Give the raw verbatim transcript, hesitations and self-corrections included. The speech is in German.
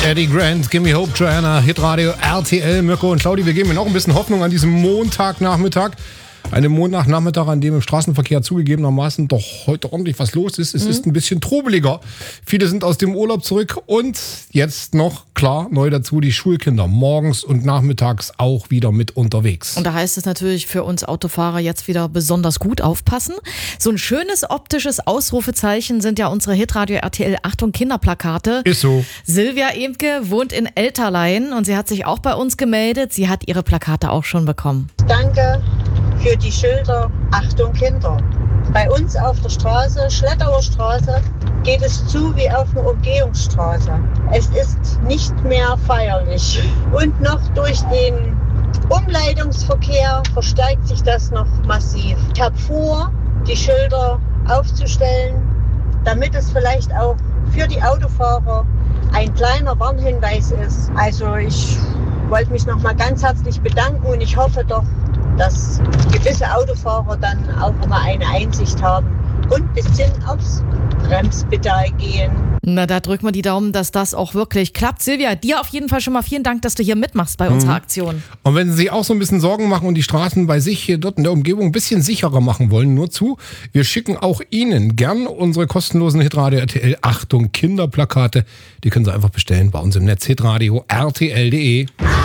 Eddie Grant, Gimme Hope, Joanna, Hitradio, R T L, Mirko und Claudi. Wir geben Ihnen auch ein bisschen Hoffnung an diesem Montagnachmittag. Einem Montagnachmittag, an dem im Straßenverkehr zugegebenermaßen doch heute ordentlich was los ist. Es mhm. ist ein bisschen trubeliger. Viele sind aus dem Urlaub zurück und jetzt noch, klar, neu dazu, die Schulkinder morgens und nachmittags auch wieder mit unterwegs. Und da heißt es natürlich für uns Autofahrer jetzt wieder besonders gut aufpassen. So ein schönes optisches Ausrufezeichen sind ja unsere Hitradio R T L Achtung Kinderplakate. Ist so. Silvia Emke wohnt in Elterlein und sie hat sich auch bei uns gemeldet. Sie hat ihre Plakate auch schon bekommen. Danke für die Schilder Achtung Kinder. Bei uns auf der Straße, Schlettauer Straße, geht es zu wie auf einer Umgehungsstraße. Es ist nicht mehr feierlich. Und noch durch den Umleitungsverkehr verstärkt sich das noch massiv. Ich habe vor, die Schilder aufzustellen, damit es vielleicht auch für die Autofahrer ein kleiner Warnhinweis ist. Also ich wollte mich noch mal ganz herzlich bedanken und ich hoffe doch, dass gewisse Autofahrer dann auch immer eine Einsicht haben und bis hin aufs Bremspedal gehen. Na, da drücken wir die Daumen, dass das auch wirklich klappt. Silvia, dir auf jeden Fall schon mal vielen Dank, dass du hier mitmachst bei unserer Aktion. Und wenn Sie sich auch so ein bisschen Sorgen machen und die Straßen bei sich hier dort in der Umgebung ein bisschen sicherer machen wollen, nur zu, wir schicken auch Ihnen gern unsere kostenlosen Hitradio R T L Achtung Kinderplakate. Die können Sie einfach bestellen bei uns im Netz hitradio R T L punkt de.